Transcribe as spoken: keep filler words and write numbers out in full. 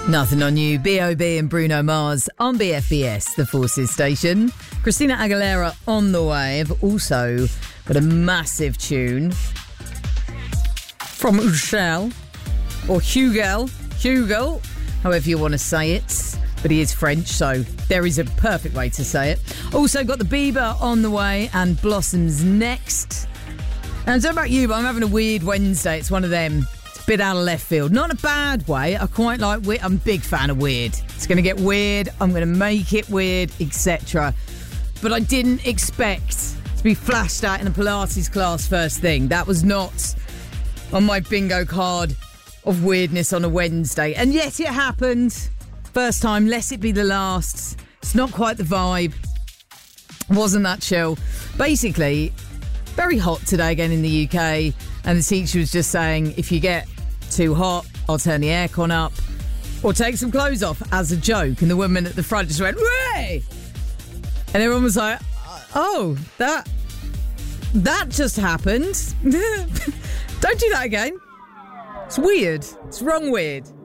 Nothing on You, B O B and Bruno Mars on B F B S, the Forces station. Christina Aguilera on the way. Have also got a massive tune from Hugo, or Hugo, Hugo, however you want to say it. But he is French, so there is a perfect way to say it. Also got the Bieber on the way and Blossoms next. And I don't know about you, but I'm having a weird Wednesday. It's one of them. Bit out of left field. Not in a bad way. I quite like weird. I'm a big fan of weird. It's going to get weird. I'm going to make it weird, et cetera. But I didn't expect to be flashed out in a Pilates class first thing. That was not on my bingo card of weirdness on a Wednesday. And yet it happened. First time, lest it be the last. It's not quite the vibe. Wasn't that chill. Basically, very hot today again in the U K. And the teacher was just saying, if you get too hot, I'll turn the aircon up or take some clothes off as a joke. And the woman at the front just went, "Way!" And everyone was like, oh, that that just happened. Don't do that again. It's weird. It's wrong weird.